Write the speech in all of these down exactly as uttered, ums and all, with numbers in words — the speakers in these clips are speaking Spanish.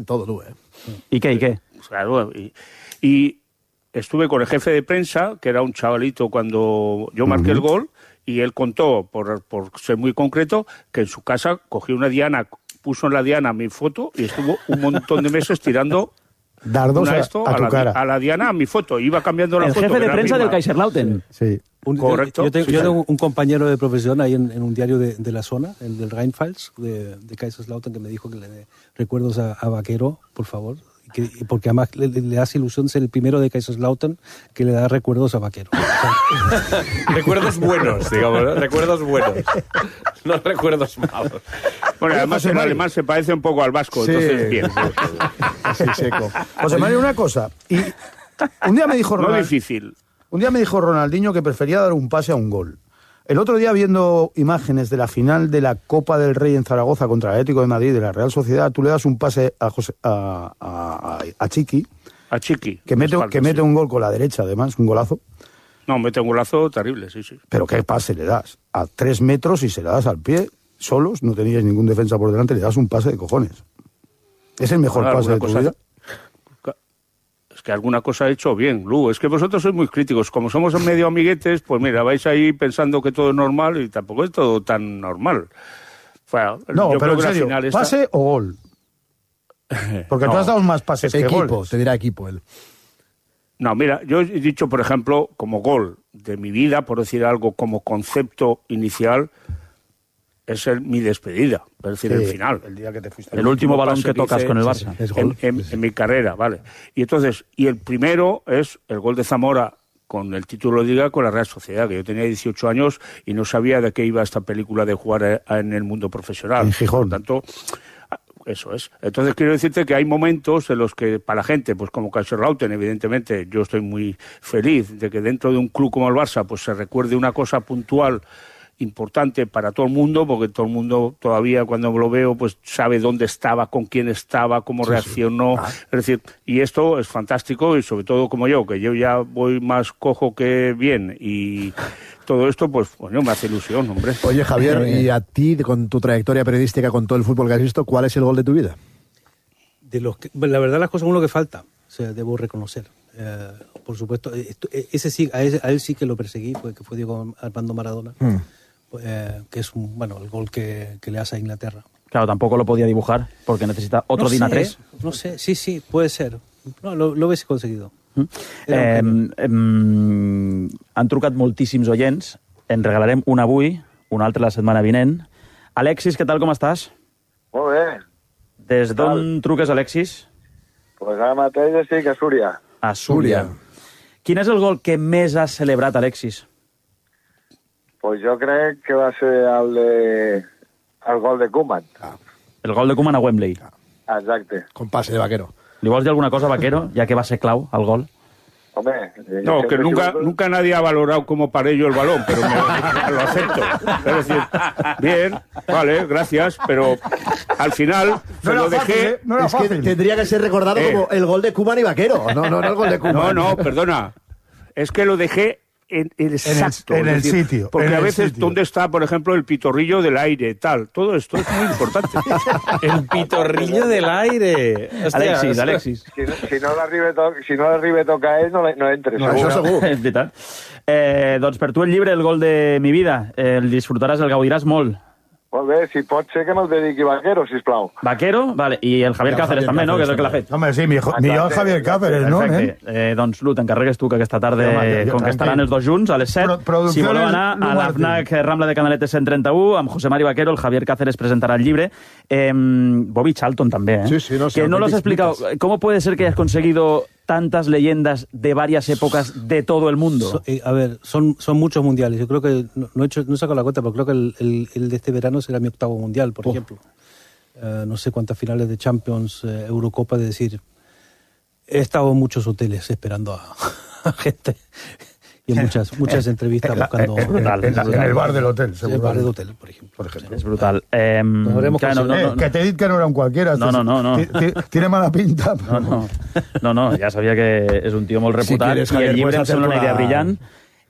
todo, tú, ¿eh? ¿Y qué, y qué? Claro, y, y estuve con el jefe de prensa, que era un chavalito cuando yo marqué uh-huh. el gol, y él contó, por, por ser muy concreto, que en su casa cogió una diana, puso en la diana mi foto y estuvo un montón de meses tirando dardos a, esto, a, tu a, la, cara. a la diana a mi foto. Iba cambiando la el foto. El jefe de prensa del Kaiserslautern. Sí. sí. Un, Correcto. Yo, yo, tengo, sí, yo tengo un compañero de profesión ahí en, en un diario de, de la zona, el del Rheinpfalz, de, de Kaiserslautern, que me dijo que le dé recuerdos a, a Vaquero, por favor. Que, porque además le, le hace ilusión ser el primero de Kaiserslautern que le da recuerdos a Vaquero. Recuerdos buenos, digamos, ¿no? Recuerdos buenos. No recuerdos malos. Bueno, además el alemán se parece un poco al vasco, sí. Entonces bien. Así seco. José María, una cosa. Y un día me dijo no Ronald, difícil. Un día me dijo Ronaldinho que prefería dar un pase a un gol. El otro día, viendo imágenes de la final de la Copa del Rey en Zaragoza contra el Atlético de Madrid de la Real Sociedad, tú le das un pase a, José, a, a, a Chiqui. A Chiqui. Que mete, falta, que mete sí. un gol con la derecha, además, un golazo. No, mete un golazo terrible, sí, sí. Pero ¿qué pase le das? A tres metros y se le das al pie, solos, no tenías ningún defensa por delante, le das un pase de cojones. ¿Es el mejor bueno, pase de tu cosa... vida? Es que alguna cosa he hecho bien, Lu. Es que vosotros sois muy críticos. Como somos medio amiguetes, pues mira, vais ahí pensando que todo es normal y tampoco es todo tan normal. Bueno, no, yo pero creo en que serio, final ¿pase esta... o gol? Porque no, tú has dado más pases que equipo, goles. Te dirá equipo él. No, mira, yo he dicho, por ejemplo, como gol de mi vida, por decir algo, como concepto inicial, es el, mi despedida, es decir, sí, el final. El día que te fuiste. El, el último balón que tocas con el Barça. Sí, sí. En, en, en mi carrera, vale. Y entonces, y el primero es el gol de Zamora con el título de Liga con la Real Sociedad, que yo tenía dieciocho años y no sabía de qué iba esta película de jugar en el mundo profesional. En Gijón. Por tanto, eso es. Entonces quiero decirte que hay momentos en los que para la gente, pues como Kaiserslautern, evidentemente, yo estoy muy feliz de que dentro de un club como el Barça, pues se recuerde una cosa puntual importante para todo el mundo, porque todo el mundo todavía cuando lo veo pues sabe dónde estaba, con quién estaba, cómo sí, reaccionó, sí. Ah. Es decir, y esto es fantástico y sobre todo como yo, que yo ya voy más cojo que bien y todo esto pues bueno, me hace ilusión, hombre. Oye Javier, y a ti con tu trayectoria periodística, con todo el fútbol que has visto, ¿cuál es el gol de tu vida? De los que, la verdad las cosas es lo que falta, o sea, debo reconocer. Eh, por supuesto, esto, ese sí, a, ese, a él sí que lo perseguí, porque fue Diego Armando Maradona. Mm. Eh, que es un, bueno, el gol que, que le hace a Inglaterra. Claro, tampoco lo podía dibujar porque necesita otro no D I N A tres. No sé, sí, sí, puede ser. No, lo, lo hubiese conseguido. Mm. Eh, eh, han trucat moltíssims oients. En regalarem un avui, un altre la setmana vinent. Alexis, què tal, com estàs? Molt bé. Des d'on truques, Alexis? Pues ara mateix estic a Súria. A Súria. Quin és el gol que més has celebrat, Alexis? Pues jo crec que va ser el de... el gol de Koeman. Ah. El gol de Koeman a Wembley. Ah. Exacte. Con pase de Vaquero. Li vols dir alguna cosa a Vaquero, ja que va ser clau, el gol? Hombre... Eh, no, que nunca, sido... nunca nadie ha valorado como para ello el balón, pero me, lo acepto. Es decir, bien, vale, gracias, pero al final no se lo fácil, dejé... ¿eh? No era es fácil. Que tendría que ser recordado eh. como el gol de Koeman y Vaquero. No, no, no el gol de Koeman. No, no, perdona. Es que lo dejé... En el exacto. En el, en el decir, sitio. Porque en a veces, sitio. ¿dónde está, por ejemplo, el pitorrillo del aire, tal? Todo esto es muy importante. El pitorrillo del aire. Hòstia, Alexis, Alexis. Si no, si no l'arriba to si no l'arriba a tocar ell, no, no entra. No, això segur. És veritat. Eh, doncs per tu el llibre El gol de mi vida. El disfrutaràs, el gaudiràs molt. Molt bé, si pot ser que me'l dediqui Vaquero, sisplau. Vaquero, vale, i el Javier Cáceres també, no?, que és el que l'ha fet. Home, sí, mi, mi jo el Javier Cáceres, no? Eh? Eh, doncs, Lu, t'encarregues tu que aquesta tarda, sí, com que estaran els dos junts, a les set, Pro, si voleu anar a l'AFNAC Rambla de Canaletes cent trenta-u, amb José Mari Vaquero, el Javier Cáceres presentarà el llibre. Eh, Bobby Charlton també, eh? Sí, sí, no, sí, que no lo has explicado. ¿Cómo puede ser que hayas conseguido tantas leyendas de varias épocas de todo el mundo? So, eh, a ver, son, son muchos mundiales. Yo creo que, no, no, he, hecho, no he sacado la cuenta, pero creo que el, el, el de este verano será mi octavo mundial, por oh. ejemplo. Uh, no sé cuántas finales de Champions, eh, Eurocopa, es decir, he estado en muchos hoteles esperando a, a gente y en muchas, muchas entrevistas en la, buscando... En, en, en, en, en el bar del hotel, seguro. En el bar del hotel, por ejemplo. Por ejemplo. Es brutal. Eh, claro, no, no, no, que te dit que no era un cualquiera. No, no, no. no. Tiene mala pinta. No, no, no, no, ja sabia que és un tio molt reputat, si i el llibre em sembla una idea brillant.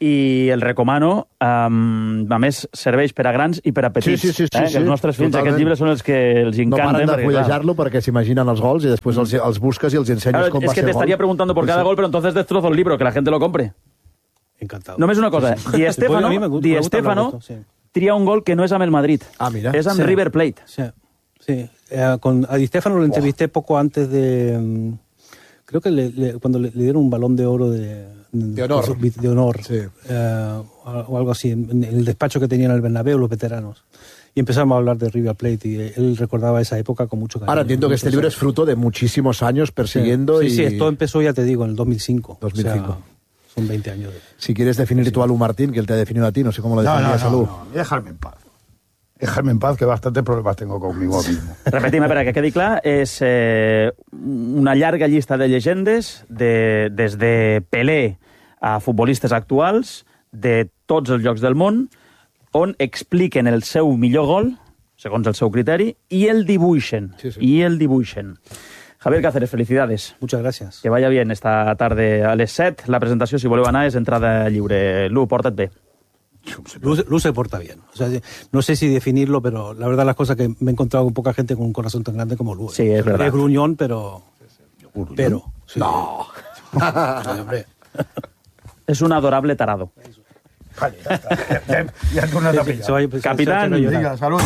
i el recomano. Um, a més, serveix per a grans i per a petits. Sí, sí, sí, sí, eh? sí, Els nostres fills, totalment. aquests llibres són els que els encanten. No paren de fullejar-lo perquè s'imaginen els gols i després els, els busques i els ensenyes claro, com va es que ser te el gol. estaría preguntando por cada gol, pero entonces destrozo el libro, que la gente lo compre. Encantado. Només una cosa. Di Stéfano, a mí me gusta- Di me gusta hablar de Stéfano esto, sí. tria un gol que no és amb el Madrid. Ah, mira. És amb Sí. River Plate. Sí, sí. Eh, con, a Di Stéfano lo entrevisté poco antes de... mm, Creo que le, le- cuando le, le dieron un balón de oro de... De honor. De honor. Sí. Eh, o algo así, en el despacho que tenían en el Bernabéu los veteranos. Y empezamos a hablar de River Plate y él recordaba esa época con mucho cariño. Ahora entiendo que este libro es fruto de muchísimos años persiguiendo sí, y... Sí, sí, esto empezó, ya te digo, en el dos mil cinco. dos mil cinco. O sea, son veinte años. De... Si quieres definir Sí. tú a Lu Martín, que él te ha definido a ti, no sé cómo lo No, no, definirías a no, Lu. no, dejarme en paz. Dejarme en paz, que bastantes problemas tengo conmigo mismo. Repetim, per a que quedi clar, és eh, una llarga llista de llegendes, de, des de Pelé a futbolistes actuals, de tots els llocs del món, on expliquen el seu millor gol, segons el seu criteri, i el dibuixen. Sí, sí. I el dibuixen. Javier Cáceres, felicidades. Muchas gracias. Que vaya bien esta tarde a les set. La presentació, si voleu anar, és entrada lliure. Lu, porta't bé. Lu, Lu se porta bien. O sea, no sé si definirlo, pero la verdad las cosas que me he encontrado con poca gente con un corazón tan grande como Lu. Sí, es verdad. Es gruñón, pero... ¿Gruñón? Pero... Sí. No. Sí, hombre. És un adorable tarado. Vale, ya está. Ya, ya tú no te has pillado. Se va- se- Capitán. se va a llorar. Diga, salud.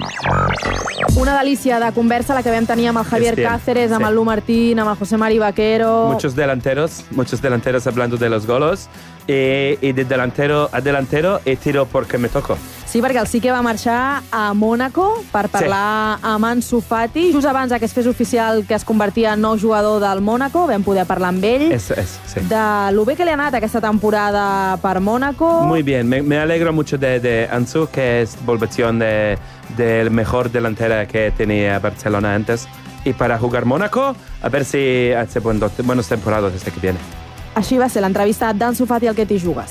Una delícia de conversa la que vam tenir amb el Javier Bien, Cáceres, amb sí. el Lu Martín, amb el José Mari Vaquero... Muchos delanteros, muchos delanteros hablando de los golos. Y, y de delantero a delantero y tiro porque me toco. Sí, perquè el Sique va marxar a Mònaco per parlar sí. amb Ansu Fati. Just abans que es fes oficial que es convertia en nou jugador del Mònaco, vam poder parlar amb ell. Eso es, sí. De lo bé que li ha anat aquesta temporada per Mònaco. Muy bien, me, me alegro mucho de, de Ansu, que es volvación de, del mejor delantera que tenía Barcelona antes. Y para jugar Mónaco, a ver si hace buen, buenas temporadas este que viene. Així va ser l'entrevista d'Ansu Fati al Que t'hi jugues.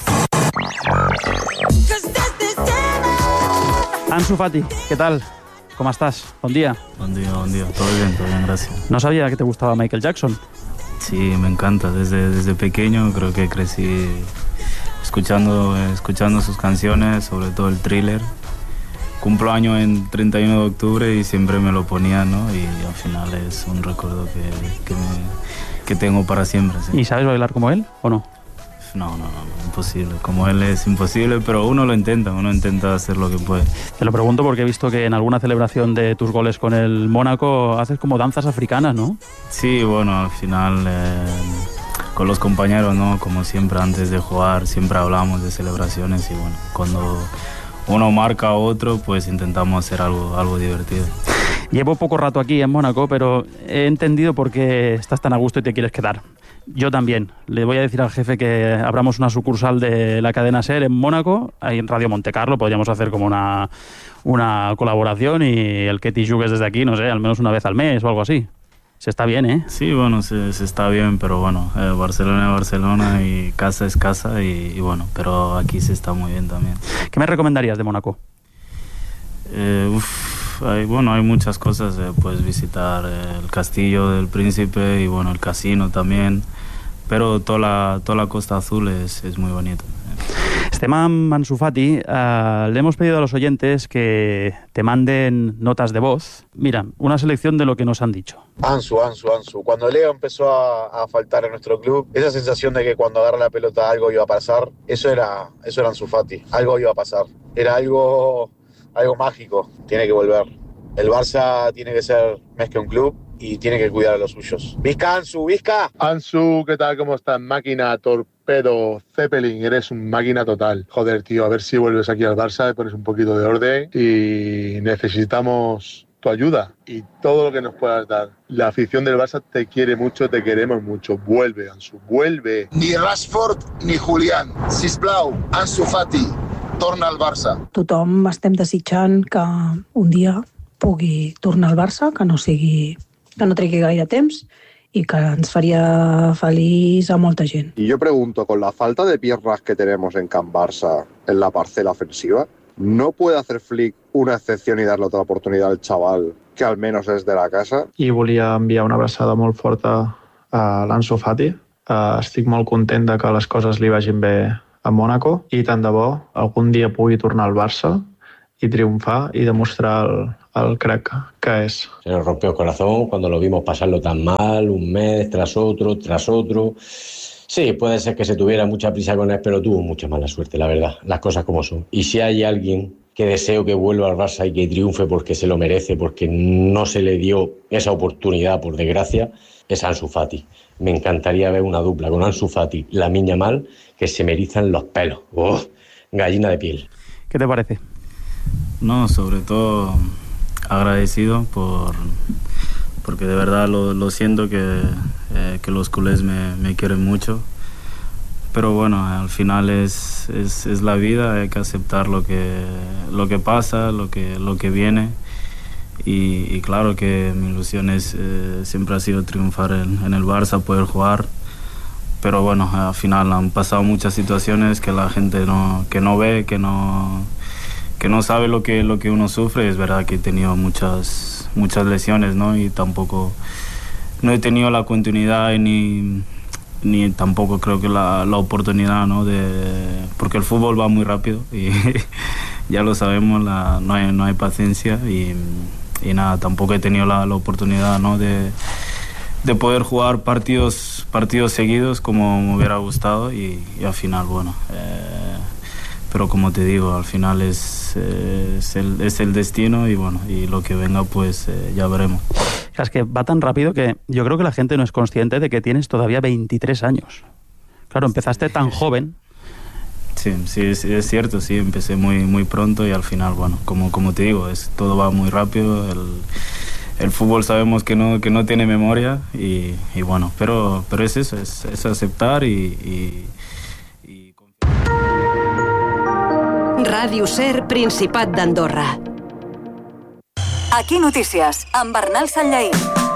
Ansu Fati, ¿qué tal? ¿Cómo estás? Buen día. Buen día, buen día. Todo bien, todo bien, gracias. No sabía que te gustaba Michael Jackson. Sí, me encanta. Desde, desde pequeño creo que crecí escuchando, escuchando sus canciones, sobre todo el Thriller. Cumplo año en treinta y uno de octubre y siempre me lo ponía, ¿no? Y al final es un recuerdo que, que, me, que tengo para siempre. Sí. ¿Y sabes bailar como él o no? No, no, no, imposible. Como él es imposible, pero uno lo intenta, uno intenta hacer lo que puede. Te lo pregunto porque he visto que en alguna celebración de tus goles con el Mónaco haces como danzas africanas, ¿no? Sí, bueno, al final eh, con los compañeros, ¿no? Como siempre antes de jugar, siempre hablamos de celebraciones y bueno, cuando uno marca a otro, pues intentamos hacer algo, algo divertido. Llevo poco rato aquí en Mónaco, pero he entendido por qué estás tan a gusto y te quieres quedar. Yo también. Le voy a decir al jefe que abramos una sucursal de la cadena SER en Mónaco, ahí en Radio Montecarlo. Podríamos hacer como una, una colaboración y el que te jugues desde aquí, no sé, al menos una vez al mes o algo así. Se está bien, ¿eh? Sí, bueno, se, se está bien, pero bueno, eh, Barcelona es Barcelona y casa es casa y, y bueno, pero aquí se está muy bien también. ¿Qué me recomendarías de Mónaco? Eh, uf, hay, bueno, hay muchas cosas, eh, puedes visitar eh, el Castillo del Príncipe y bueno, el casino también, pero toda la, toda la Costa Azul es, es muy bonito. Estem amb Ansu Fati. Uh, le hemos pedido a los oyentes que te manden notas de voz. Mira, una selección de lo que nos han dicho. Ansu, Ansu, Ansu. Cuando Leo empezó a, a faltar en nuestro club, esa sensación de que cuando agarra la pelota algo iba a pasar, eso era, eso era Ansu Fati. Algo iba a pasar. Era algo, algo mágico. Tiene que volver. El Barça tiene que ser más que un club y tiene que cuidar a los suyos. ¡Vizca, Ansu! ¡Vizca! Ansu, ¿qué tal? ¿Cómo estás? Máquina, torpedo, Zeppelin, eres un máquina total. Joder, tío, a ver si vuelves aquí al Barça y pones un poquito de orden y necesitamos tu ayuda y todo lo que nos puedas dar. La afición del Barça te quiere mucho, te queremos mucho. Vuelve, Ansu, vuelve. Ni Rashford ni Julián. Sisplau, Ansu Fati, torna al Barça. Tothom estem desitjant que un dia pugui tornar al Barça, que no sigui que no tregui gaire temps y que ens faria feliç a molta gent. Y yo pregunto, con la falta de piernas que tenemos en Can Barça en la parcela ofensiva, ¿no puede hacer Flick una excepción y darle otra oportunidad al chaval que al menos es de la casa? I volia enviar una abraçada molt forta a l'Ansu Fati. Uh, estic molt content de que les coses li vagin bé a Mònaco i tant de bo algun dia pugui tornar al Barça y triunfar y demostrar el, el crack que es. Se nos rompió el corazón cuando lo vimos pasarlo tan mal, un mes tras otro, tras otro. Sí, puede ser que se tuviera mucha prisa con él, pero tuvo mucha mala suerte, la verdad, las cosas como son. Y si hay alguien que deseo que vuelva al Barça y que triunfe porque se lo merece, porque no se le dio esa oportunidad, por desgracia, es Ansu Fati. Me encantaría ver una dupla con Ansu Fati, Lamine Yamal, que se me erizan los pelos. ¡Oh! Gallina de piel. ¿Qué te parece? No, sobre todo agradecido por porque de verdad lo, lo siento que, eh, que los culés me, me quieren mucho, pero bueno, al final es, es, es la vida, hay que aceptar lo que, lo que pasa, lo que, lo que viene, y, y claro que mi ilusión es, eh, siempre ha sido triunfar en, en el Barça, poder jugar, pero bueno, al final han pasado muchas situaciones que la gente no, que no ve, que no... que no sabe lo que, lo que uno sufre. Es verdad que he tenido muchas, muchas lesiones, ¿no? Y tampoco no he tenido la continuidad ni, ni tampoco creo que la, la oportunidad, ¿no? De, porque el fútbol va muy rápido y ya lo sabemos, la, no, hay, no hay paciencia y, y nada, tampoco he tenido la, la oportunidad, ¿no? De, de poder jugar partidos, partidos seguidos como me hubiera gustado y, y al final, bueno... Eh, pero como te digo, al final es, eh, es, el, es el destino y bueno, y lo que venga pues eh, ya veremos. Es que va tan rápido que yo creo que la gente no es consciente de que tienes todavía veintitrés años. Claro, empezaste tan joven. Sí, sí, es, es cierto, sí, empecé muy, muy pronto y al final, bueno, como, como te digo, es, todo va muy rápido, el, el fútbol sabemos que no, que no tiene memoria y, y bueno, pero, pero es eso, es, es aceptar y... y Ràdio Ser, Principat d'Andorra. Aquí Notícies, amb Bernal Sanllaí.